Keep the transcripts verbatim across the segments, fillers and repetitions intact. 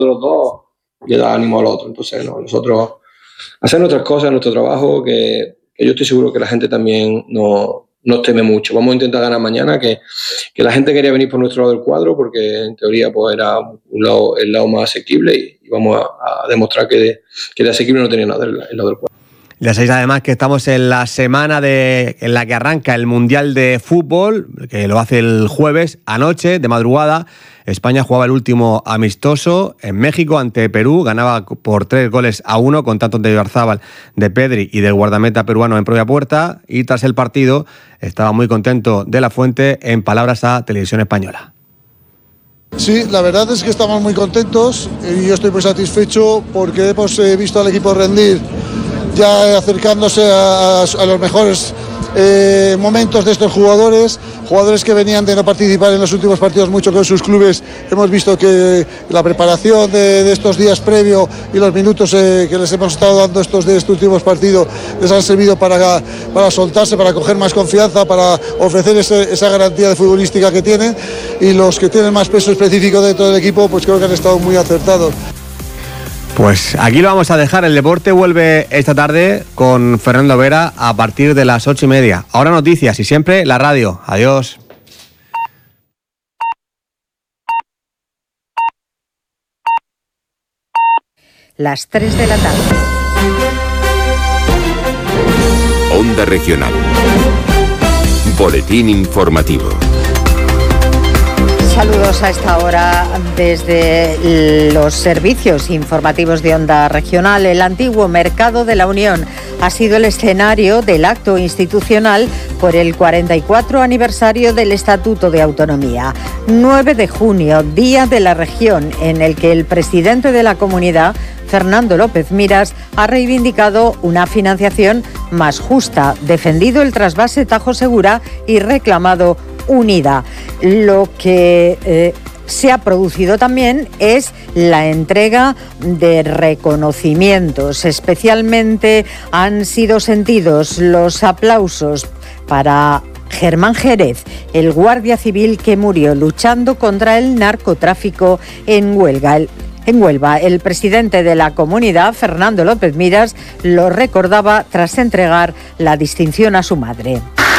los dos le da ánimo al otro. Entonces, no, nosotros hacer nuestras cosas, nuestro trabajo, que, que yo estoy seguro que la gente también no, nos teme mucho. Vamos a intentar ganar mañana, que, que la gente quería venir por nuestro lado del cuadro, porque en teoría pues era un lado, el lado más asequible, y, y vamos a, a demostrar que de, que de asequible no tenía nada el, el lado del cuadro. Ya sabéis además que estamos en la semana de, en la que arranca el Mundial de Fútbol, que lo hace el jueves anoche, de madrugada. España jugaba el último amistoso en México ante Perú, ganaba por tres goles a uno con tantos de Oyarzábal, de Pedri y del guardameta peruano en propia puerta, y tras el partido estaba muy contento De La Fuente en palabras a Televisión Española. Sí, la verdad es que estamos muy contentos y yo estoy muy satisfecho porque hemos eh, visto al equipo rendir ya acercándose a, a los mejores eh, momentos de estos jugadores, jugadores que venían de no participar en los últimos partidos mucho con sus clubes. Hemos visto que la preparación de, de estos días previo y los minutos eh, que les hemos estado dando estos de estos últimos partidos les han servido para, para soltarse, para coger más confianza, para ofrecer ese, esa garantía de futbolística que tienen, y los que tienen más peso específico dentro del equipo pues creo que han estado muy acertados. Pues aquí lo vamos a dejar. El deporte vuelve esta tarde con Fernando Vera a partir de las ocho y media. Ahora noticias y siempre la radio. Adiós. Las tres de la tarde. Onda Regional. Boletín informativo. Saludos a esta hora desde los servicios informativos de Onda Regional. El antiguo Mercado de la Unión ha sido el escenario del acto institucional por el cuarenta y cuatro aniversario del Estatuto de Autonomía. nueve de junio, Día de la Región, en el que el presidente de la comunidad, Fernando López Miras, ha reivindicado una financiación más justa, defendido el trasvase Tajo Segura y reclamado unidad. Lo que eh, se ha producido también es la entrega de reconocimientos. Especialmente han sido sentidos los aplausos para Germán Jerez, el guardia civil que murió luchando contra el narcotráfico en Huelva. El En Huelva, el presidente de la comunidad, Fernando López Miras, lo recordaba tras entregar la distinción a su madre.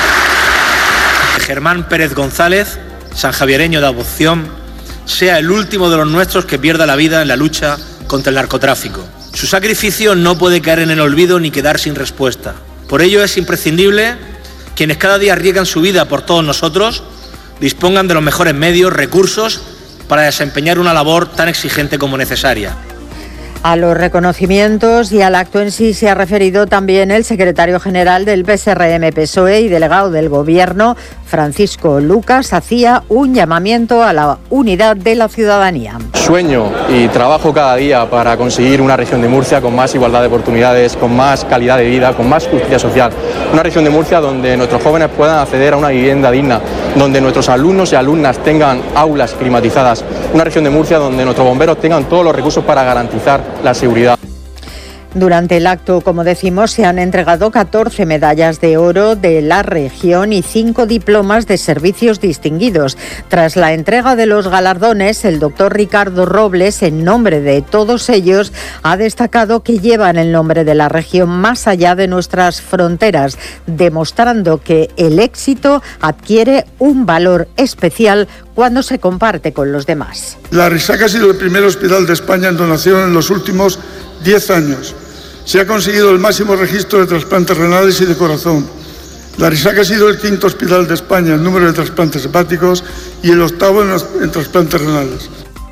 Germán Pérez González, sanjaviereño de adopción, sea el último de los nuestros que pierda la vida en la lucha contra el narcotráfico. Su sacrificio no puede caer en el olvido ni quedar sin respuesta. Por ello es imprescindible quienes cada día arriesgan su vida por todos nosotros dispongan de los mejores medios, recursos para desempeñar una labor tan exigente como necesaria. A los reconocimientos y al acto en sí se ha referido también el secretario general del P S R M P S O E y delegado del Gobierno, Francisco Lucas, hacía un llamamiento a la unidad de la ciudadanía. Sueño y trabajo cada día para conseguir una región de Murcia con más igualdad de oportunidades, con más calidad de vida, con más justicia social. Una región de Murcia donde nuestros jóvenes puedan acceder a una vivienda digna, donde nuestros alumnos y alumnas tengan aulas climatizadas. Una región de Murcia donde nuestros bomberos tengan todos los recursos para garantizar la seguridad. Durante el acto, como decimos, se han entregado catorce medallas de oro de la región y cinco diplomas de servicios distinguidos. Tras la entrega de los galardones, el doctor Ricardo Robles, en nombre de todos ellos, ha destacado que llevan el nombre de la región más allá de nuestras fronteras, demostrando que el éxito adquiere un valor especial cuando se comparte con los demás. La Risaca ha sido el primer hospital de España en donación en los últimos diez años. Se ha conseguido el máximo registro de trasplantes renales y de corazón. La Risaca ha sido el quinto hospital de España en número de trasplantes hepáticos y el octavo en, los, en trasplantes renales.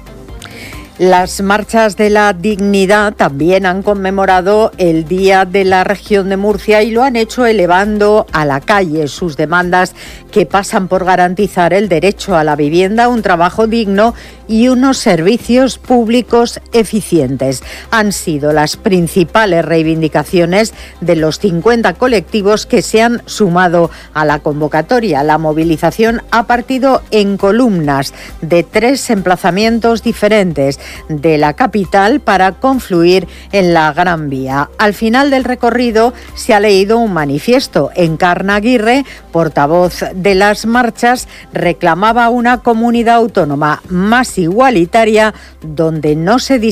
Las marchas de la dignidad también han conmemorado el Día de la Región de Murcia y lo han hecho elevando a la calle sus demandas que pasan por garantizar el derecho a la vivienda, un trabajo digno y unos servicios públicos eficientes. Han sido las principales reivindicaciones de los cincuenta colectivos que se han sumado a la convocatoria. La movilización ha partido en columnas de tres emplazamientos diferentes de la capital para confluir en la Gran Vía. Al final del recorrido se ha leído un manifiesto. Encarna Aguirre, portavoz de las marchas, reclamaba una comunidad autónoma más igualitaria, donde no se